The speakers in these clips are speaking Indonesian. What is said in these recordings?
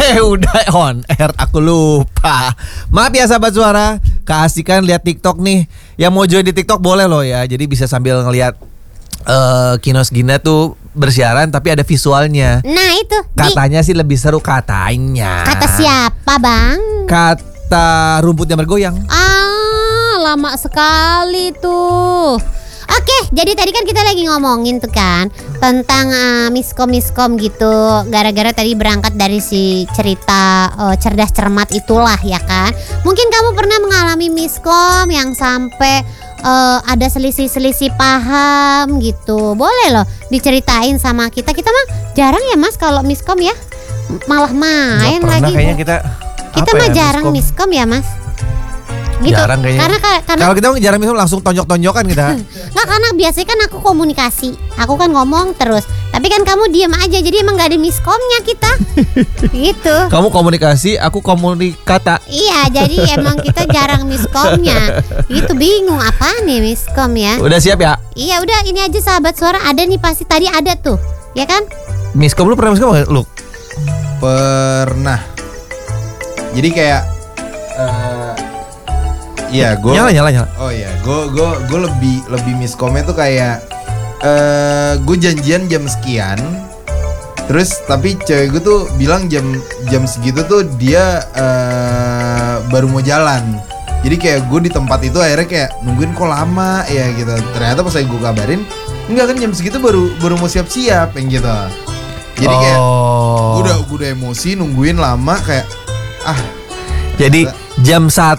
Udah on air, aku lupa. Maaf ya sahabat suara, keasikan lihat TikTok nih. Yang mau join di TikTok boleh loh ya. Jadi bisa sambil ngelihat Kinos Gina tuh bersiaran tapi ada visualnya. Nah itu katanya sih lebih seru katanya. Kata siapa bang? Kata rumput yang bergoyang. Lama sekali tuh. Oke, jadi tadi kan kita lagi ngomongin tuh kan tentang miskom gitu. Gara-gara tadi berangkat dari si cerita cerdas cermat itulah ya kan. Mungkin kamu pernah mengalami miskom yang sampai ada selisih paham gitu. Boleh loh diceritain sama kita. Kita mah jarang ya mas kalau miskom ya. Malah main lagi. Kayaknya kita mah jarang miskom ya mas. Gitu. Jarang kayaknya. Karena kalau kita jarang miskom langsung tonjok-tonjokan kita. Nggak, karena biasanya kan aku komunikasi. Aku kan ngomong terus. Tapi kan kamu diam aja. Jadi emang gak ada miskomnya kita. Gitu. Kamu komunikasi, aku komunikata. Iya, jadi emang kita jarang miskomnya. Gitu, bingung apa nih miskom ya. Udah siap ya? Iya udah, ini aja sahabat suara. Ada nih pasti, tadi ada tuh. Ya kan? Miskom, lu pernah miskom gak lu? Pernah. Jadi kayak iya, gue nyala. Oh iya, gue lebih miskomnya tuh kayak gue janjian jam sekian. Terus tapi cewek gue tuh bilang jam segitu tuh dia baru mau jalan. Jadi kayak gue di tempat itu akhirnya kayak nungguin kok lama ya gitu. Ternyata pas gue kabarin, enggak kan jam segitu baru mau siap-siap yang gitu. Jadi kayak gue udah emosi nungguin lama kayak Jadi jam 1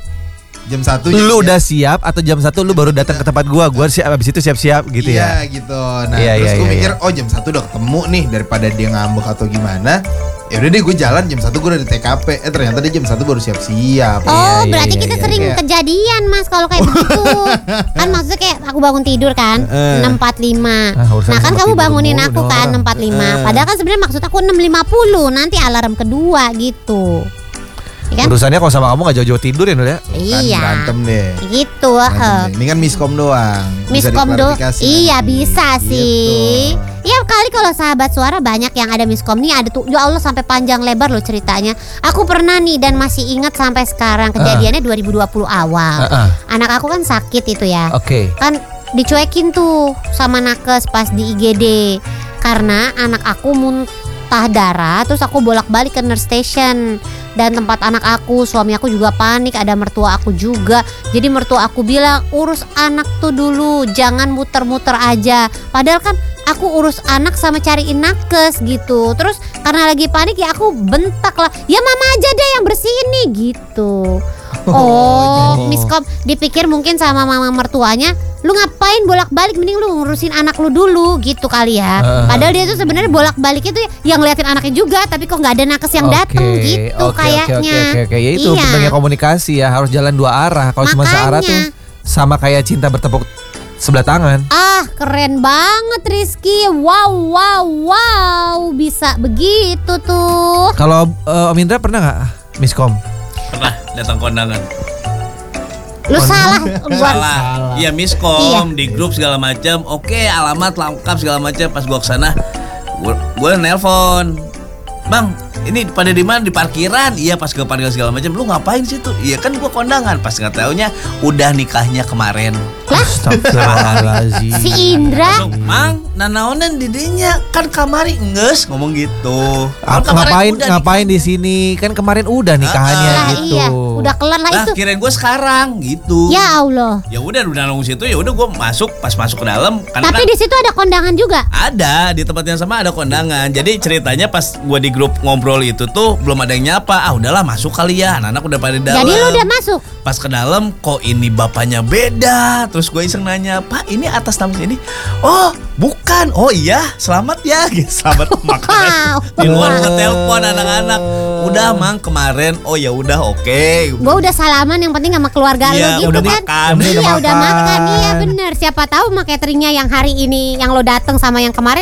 lu udah siap atau jam 1 lu baru datang ke tempat gua siap, abis itu siap-siap gitu ya. Iya gitu. Nah terus gue mikir jam 1 udah ketemu nih, daripada dia ngambek atau gimana. Ya udah deh gue jalan jam 1 gue udah di TKP. Ternyata dia jam 1 baru siap-siap. Berarti kita sering kejadian mas kalau kayak begitu. Kan maksudnya kayak aku bangun tidur kan 6.45. Nah kan kamu bangunin aku kan 6.45. Padahal kan sebenarnya maksud aku 6.50. Nanti alarm kedua gitu. Kan? Urusannya kalau sama kamu gak jauh-jauh tidur ya Nul ya. Iya. Berantem deh. Gitu. Ini kan miskom doang. Miskom doang. Iya bisa sih. Ya kali kalau sahabat suara banyak yang ada miskom nih, ada tuh ya Allah sampai panjang lebar loh ceritanya. Aku pernah nih dan masih ingat sampai sekarang, kejadiannya 2020 awal. Anak aku kan sakit itu ya. Kan dicuekin tuh sama nakes pas di IGD karena anak aku muntah darah, terus aku bolak-balik ke nurse station. Dan tempat anak aku, suami aku juga panik, ada mertua aku juga. Jadi mertua aku bilang, urus anak tuh dulu, jangan muter-muter aja. Padahal kan aku urus anak sama cariin nakes gitu. Terus karena lagi panik ya aku bentak lah, ya mama aja deh yang bersihin nih gitu. Miskom dipikir mungkin sama mama mertuanya, lu ngapain bolak-balik, mending lu ngurusin anak lu dulu gitu kali ya. Padahal dia tuh sebenarnya bolak-balik itu yang ngeliatin anaknya juga, tapi kok nggak ada nakes yang datang gitu kayaknya. Ya itu pentingnya komunikasi ya, harus jalan dua arah. Kalau cuma searah tuh sama kayak cinta bertepuk sebelah tangan. Keren banget Rizky. Wow, bisa begitu tuh. Kalau Om Indra pernah nggak miskom? Pernah datang kondangan. Lu salah. Iya miskom di grup segala macam. Oke, alamat lengkap segala macam. Pas gua kesana, gua nelpon, bang, ini pada di mana? Di parkiran. Iya, pas ke parkiran segala macam. Lu ngapain situ? Iya kan gua kondangan. Pas nggak taunya udah nikahnya kemarin. Astagfirullahaladzim. Si Indra. Mang, nanaonan didinya kan kamari nges ngomong gitu. Ngapain di sini? Kan kemarin udah nikahannya gitu. Iya, udah kelar lah itu. Kirain gue sekarang gitu. Ya Allah. Ya udah nunggu situ, ya udah gue masuk, pas masuk ke dalam. Tapi di situ ada kondangan juga. Ada, di tempat yang sama ada kondangan. Jadi ceritanya pas gue di grup ngobrol itu tuh belum ada yang nyapa. Udahlah masuk kali ya, anak-anak udah pada di dalam. Jadi lu udah masuk. Pas ke dalam kok ini bapaknya beda. Terus gue iseng nanya, Pak ini atas nama ini? Oh bukan. Oh iya selamat ya gitu. Selamat makan. Di luar gue telepon anak-anak. Udah mang kemarin. Oh ya udah oke. Gue udah salaman, yang penting sama keluarga lu gitu kan. Iya udah makan. Iya bener. Siapa tahu sama cateringnya yang hari ini yang lo dateng sama yang kemarin